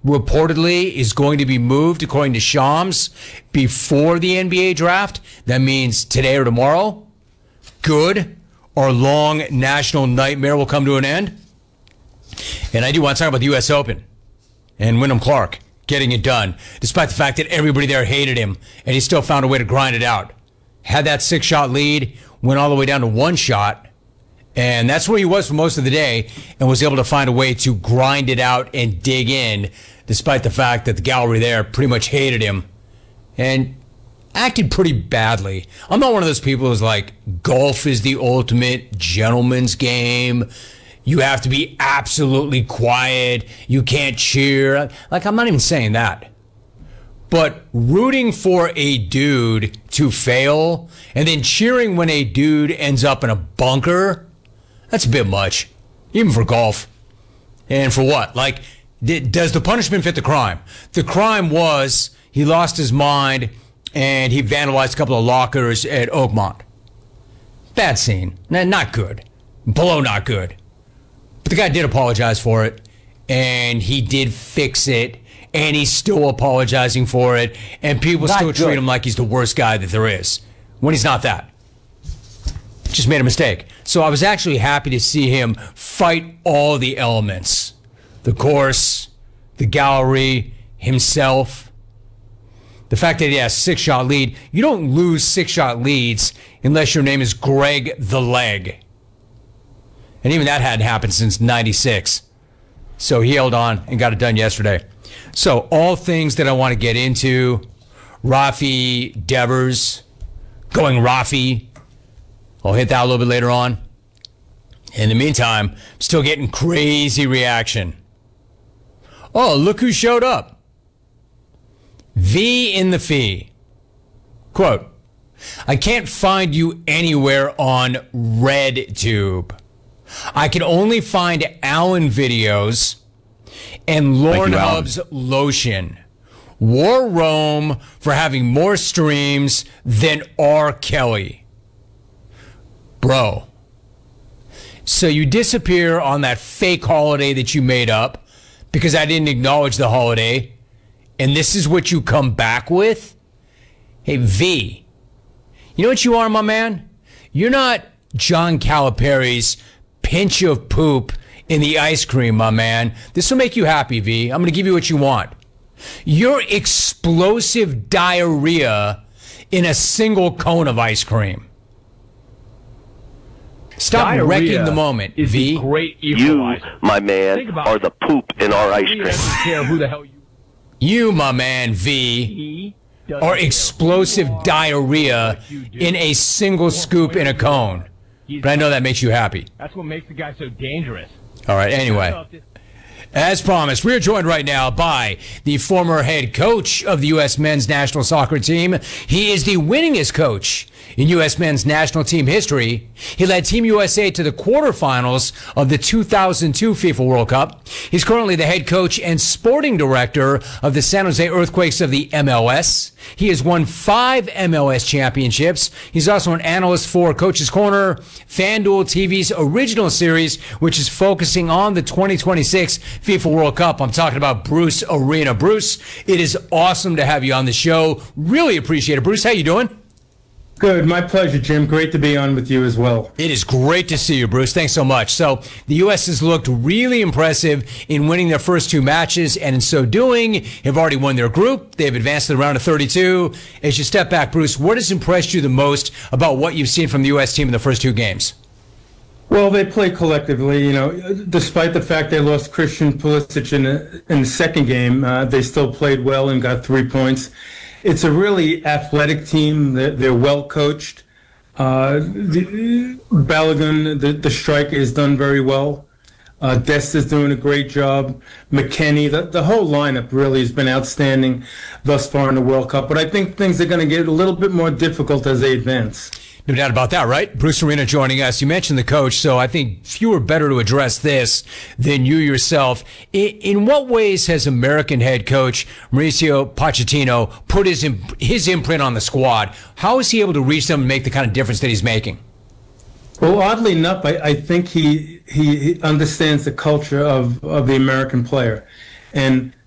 reportedly is going to be moved, according to Shams, before the NBA draft. That means today or tomorrow. Good. Our long national nightmare will come to an end. And I do want to talk about the U.S. Open and Wyndham Clark getting it done, despite the fact that everybody there hated him, and he still found a way to grind it out. Had that 6-shot lead, went all the way down to 1 shot, and that's where he was for most of the day, and was able to find a way to grind it out and dig in, despite the fact that the gallery there pretty much hated him and acted pretty badly. I'm not one of those people who's like, golf is the ultimate gentleman's game. You have to be absolutely quiet. You can't cheer. Like, I'm not even saying that. But rooting for a dude to fail and then cheering when a dude ends up in a bunker, that's a bit much, even for golf. And for what? Like, does the punishment fit the crime? The crime was he lost his mind and he vandalized a couple of lockers at Oakmont. Bad scene. Not good. Below not good. But the guy did apologize for it, and he did fix it, and he's still apologizing for it, and people still treat him like he's the worst guy that there is, when he's not that. Just made a mistake. So I was actually happy to see him fight all the elements. The course, the gallery, himself. The fact that he has a 6-shot lead. You don't lose 6-shot leads unless your name is Greg the Leg. And even that hadn't happened since 96. So he held on and got it done yesterday. So all things that I want to get into. Rafi Devers going Rafi. I'll hit that a little bit later on. In the meantime, still getting crazy reaction. Oh, look who showed up. V in the fee. Quote, I can't find you anywhere on RedTube. I can only find Allen videos and Lauren Hub's lotion. War Rome for having more streams than R. Kelly. Bro. So you disappear on that fake holiday that you made up because I didn't acknowledge the holiday, and this is what you come back with? Hey, V, you know what you are, my man? You're not John Calipari's pinch of poop in the ice cream, my man. This will make you happy, V. I'm going to give you what you want. You're explosive diarrhea in a single cone of ice cream. Stop Diarrhea wrecking the moment, is V. The great equalizer. You, my man, are the poop in our ice cream. Doesn't care who the hell you. You, my man, V, are explosive diarrhea in a single scoop in a cone. But I know that makes you happy. That's what makes the guy so dangerous. All right, anyway. As promised, we are joined right now by the former head coach of the U.S. men's national soccer team. He is the winningest coach in U.S. men's national team history. He led Team USA to the quarterfinals of the 2002 FIFA World Cup. He's currently the head coach and sporting director of the San Jose Earthquakes of the MLS. He has won 5 MLS championships. He's also an analyst for Coach's Corner, FanDuel TV's original series, which is focusing on the 2026 FIFA World Cup. I'm talking about Bruce Arena. Bruce, it is awesome to have you on the show. Really appreciate it. Bruce, how you doing? Good. My pleasure, Jim. Great to be on with you as well. It is great to see you, Bruce. Thanks so much. So the U.S. has looked really impressive in winning their first 2 matches, and in so doing, have already won their group. They've advanced to the round of 32. As you step back, Bruce, what has impressed you the most about what you've seen from the U.S. team in the first 2 games? Well, they play collectively. You know, despite the fact they lost Christian Pulisic in the second game, they still played well and got 3 points. It's a really athletic team. They're well coached. Balogun, the striker, is done very well. Dest is doing a great job. McKennie, the whole lineup really has been outstanding thus far in the World Cup. But I think things are going to get a little bit more difficult as they advance. No doubt about that, right? Bruce Arena joining us. You mentioned the coach, so I think few are better to address this than you yourself. In what ways has American head coach Mauricio Pochettino put his imprint on the squad? How is he able to reach them and make the kind of difference that he's making? Well, oddly enough, I think he understands the culture of the American player. And